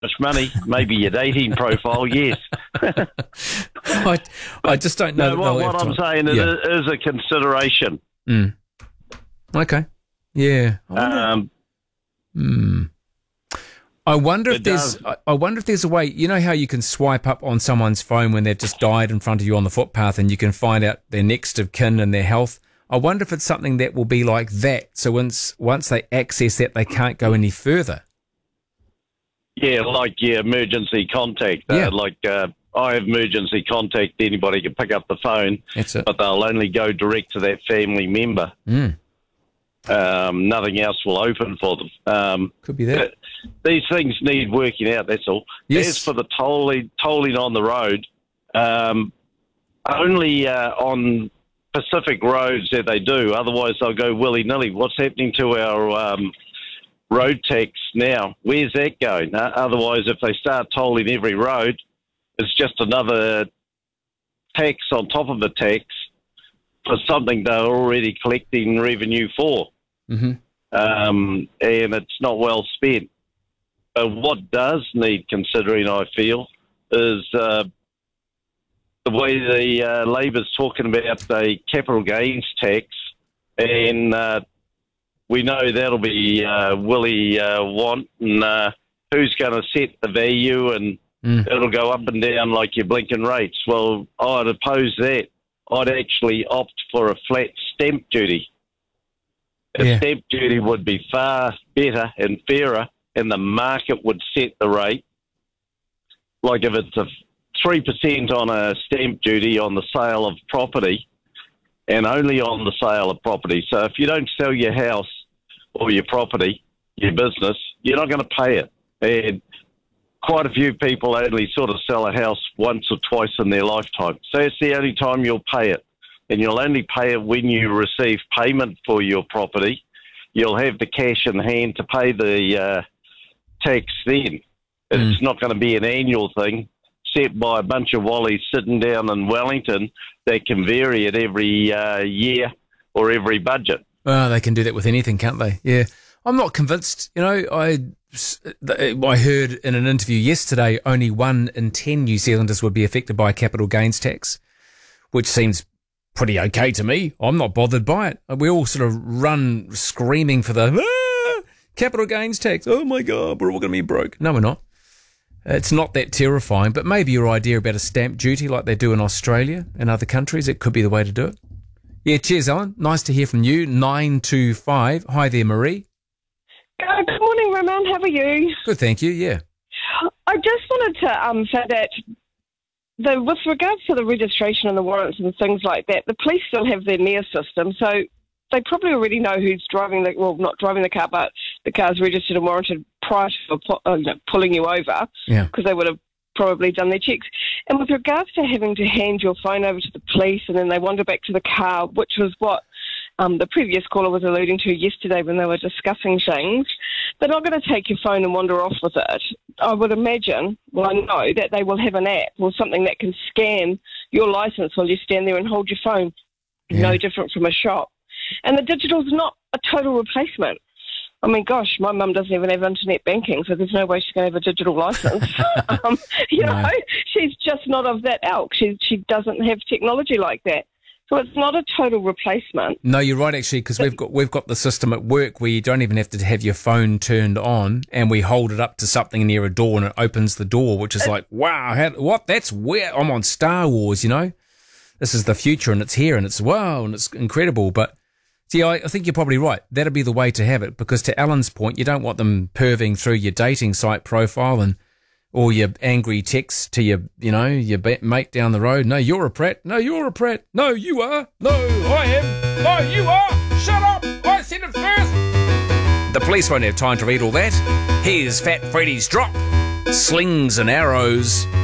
much money, maybe your dating profile, yes. I just don't know. No, what I'm saying is, it is a consideration. Mm. Okay. Yeah. I wonder if there's a way. You know how you can swipe up on someone's phone when they've just died in front of you on the footpath, and you can find out their next of kin and their health. I wonder if it's something that will be like that. So once they access that, they can't go any further. Yeah, like your emergency contact. I have emergency contact. Anybody can pick up the phone, That's it. but they'll only go direct to that family member. Mm. Nothing else will open for them. Could be that. These things need working out, that's all. Yes. As for the tolling on the road, only on Pacific roads that they do. Otherwise, they'll go willy-nilly. What's happening to our road tax now? Where's that going? Otherwise, if they start tolling every road, it's just another tax on top of the tax for something they're already collecting revenue for. Mm-hmm. And it's not well spent. But what does need considering, I feel, is the way the Labour's talking about the capital gains tax, and we know that'll be Willie want, and who's going to set the value, and it'll go up and down like your blinking rates. Well, I'd oppose that. I'd actually opt for a flat stamp duty. A stamp duty would be far better and fairer, and the market would set the rate. Like if it's a 3% on a stamp duty on the sale of property, and only on the sale of property. So if you don't sell your house or your property, your business, you're not going to pay it. And quite a few people only sort of sell a house once or twice in their lifetime. So it's the only time you'll pay it. And you'll only pay it when you receive payment for your property. You'll have the cash in hand to pay the tax then. It's not going to be an annual thing set by a bunch of wallies sitting down in Wellington that can vary it every year or every budget. Oh, they can do that with anything, can't they? Yeah. I'm not convinced. You know, I heard in an interview yesterday only 1 in 10 New Zealanders would be affected by a capital gains tax, which seems pretty okay to me. I'm not bothered by it. We all sort of run screaming for the capital gains tax. Oh my God, we're all going to be broke. No, we're not. It's not that terrifying, but maybe your idea about a stamp duty like they do in Australia and other countries, it could be the way to do it. Yeah, cheers, Alan. Nice to hear from you. 925. Hi there, Marie. Good morning, Roman. How are you? Good, thank you. Yeah. I just wanted to say that with regards to the registration and the warrants and things like that, the police still have their NEAR system, so they probably already know who's driving not driving the car, but the car's registered and warranted prior to pulling you over, because they would have probably done their checks. And with regards to having to hand your phone over to the police and then they wander back to the car, which was what the previous caller was alluding to yesterday when they were discussing things, they're not going to take your phone and wander off with it. I would imagine, I know that they will have an app or something that can scan your licence while you stand there and hold your phone. No different from a shop. And the digital's not a total replacement. I mean, gosh, my mum doesn't even have internet banking, so there's no way she's going to have a digital licence. You know, she's just not of that ilk. She doesn't have technology like that. So it's not a total replacement. No, you're right, actually, because we've got the system at work where you don't even have to have your phone turned on, and we hold it up to something near a door and it opens the door, which is like, wow, what? That's weird. I'm on Star Wars, you know? This is the future, and it's here, and it's wow, and it's incredible. But see, I think you're probably right. That'd be the way to have it, because to Alan's point, you don't want them perving through your dating site profile or your angry text to your mate down the road. No, you're a prat. No, you're a prat. No, you are. No, I am. No, you are. Shut up. I said it first. The police won't have time to read all that. Here's Fat Freddy's drop. Slings and arrows.